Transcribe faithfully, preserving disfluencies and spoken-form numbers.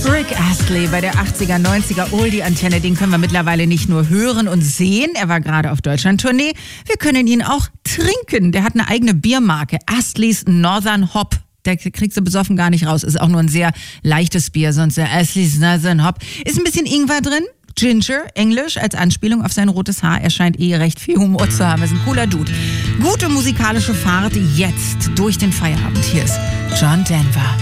Rick Astley bei der achtziger, neunziger Oldie-Antenne, den können wir mittlerweile nicht nur hören und sehen. Er war gerade auf Deutschland-Tournee. Wir können ihn auch trinken. Der hat eine eigene Biermarke, Astley's Northern Hop. Der kriegst du besoffen gar nicht raus. Ist auch nur ein sehr leichtes Bier, sonst der Astley's Northern Hop. Ist ein bisschen Ingwer drin. Ginger, Englisch, als Anspielung auf sein rotes Haar. Er scheint eh recht viel Humor zu haben. Er ist ein cooler Dude. Gute musikalische Fahrt jetzt durch den Feierabend. Hier ist John Denver.